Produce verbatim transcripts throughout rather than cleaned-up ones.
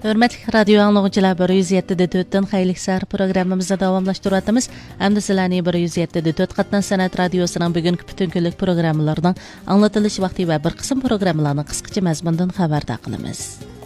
Hörmətli radio anlıqçılar bir yüz yeddi nöqtə to'rtdan xeyirlik səhər proqramımızı davamlaşdırıyatımız. Əmdə sizlərni bir yüz yeddi nöqtə to'rt Qatnan Sənət Radiosunun bugünkü bütün günlük proqramlarının anlatılış vaxtı və bir qism proqramlarını qısqaça məzmundan xəbərdar qılımız.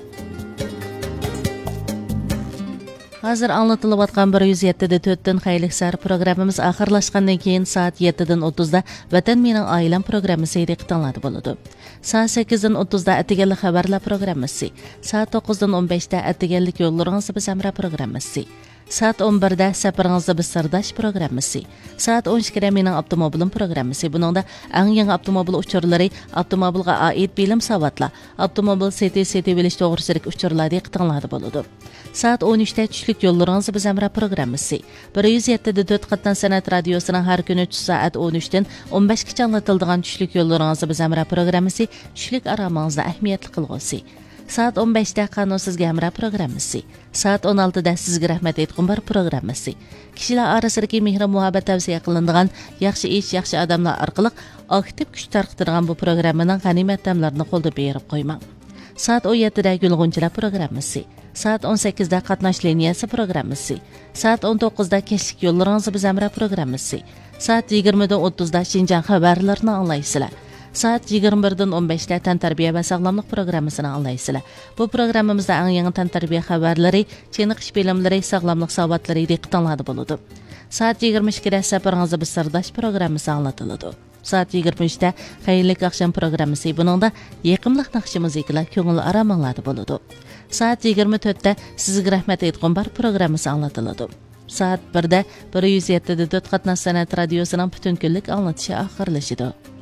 Hazır anlatılıb atqan bir yüz yeddi nöqtə to'rtdan xeyirlik səhər proqramımız axırlaşqandan keyin saat yeddidən o'ttizda Vatan Mening Oilam proqramı seyriqtanladı boludu. Saat sekkizdən o'ttizda Atiganlik xabarlar programmasi, saat to'qqizdan o'n beshda Atiganlik yo'llaringizni biz amra programmasi, saat o'n birda Safaringizni biz sirdash programmasi, saat o'n ikkida Mening avtomobilim programmasi. Buningda eng yangi avtomobil uchurlari, avtomobilga oid bilim savatlar, avtomobil seti seti bilish to'g'risidagi uchurlar diqqatinglarda bo'ladi. Saat o'n uchda tushlik yo'llaringizni biz amra programmasi. bir yüz yeddi nöqtə to'rt Qatnan Sənət Radiosuning har kuni soat o'n uchdan o'n beshgacha anlatiladigan tushlik yo'llaringizni biz amra programmasi tushlik aromingizni ahamiyatli qilg'usi. Saat o'n beshda Qanusiz Gamra programmasi. Saat o'n oltida Sizga rahmat aytqum bar programmasi. Kishilar orasidagi mehr muhabbat tavsiya qilinadigan yaxshi ish, yaxshi odamlar orqali aktiv kuch tarqatadigan bu programmaning g'animat tamlarini qo'lda berib qo'ymang. Saat o'n yettida Gulg'unchilar programmasi. Saat o'n sakkizda Qatnash liniyasi programmasi. Saat o'n to'qqizda Kechlik yo'llaringizni biz amra programmasi. Saat yigirmadan o'ttizda Shinjan xabarlarini anglaysizlar. Saat yigirma birdan o'n beshda Tantarbiya va sog'lomlik programmasini anglaysizlar. Bu programmamizda eng yangi tantarbiya xabarlari, chiniqish bilimlari, sog'lomlik savotlari diqqatinglarda bo'ladi. Saat yigirma ikkida Safaringizni biz sirdash programmasi anglatiladi. Saat yigirma uchda Xayrlik oqshom programmasi. Buningda yaqimliq naqshi muzikalar ko'ngil aramanglarda bo'ladi. Saat yigirma to'rtda Sizga rahmat aytqum bar programmasi anglatiladi. Saat birda bir yüz yeddi nöqtə to'rt Qatnan Sənət Radiosuning bütün kunlik anlatışı oxirlashidi.